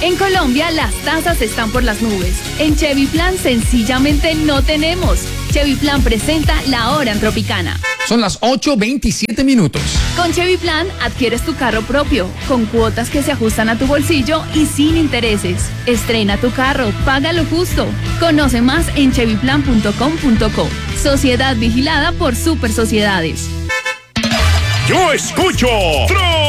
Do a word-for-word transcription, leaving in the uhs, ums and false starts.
En Colombia las tasas están por las nubes. En Chevy Plan sencillamente no tenemos. Chevy Plan presenta La Hora en Tropicana. Son las ocho veintisiete minutos. Con Chevy Plan adquieres tu carro propio, con cuotas que se ajustan a tu bolsillo y sin intereses. Estrena tu carro, paga lo justo. Conoce más en chevy plan punto com punto co. Sociedad vigilada por Super Sociedades. Yo escucho